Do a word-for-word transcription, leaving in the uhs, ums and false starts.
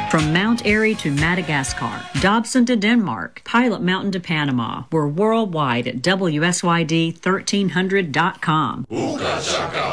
From Mount Airy to Madagascar, Dobson to Denmark, Pilot Mountain to Panama. We're worldwide at W S Y D thirteen hundred dot com.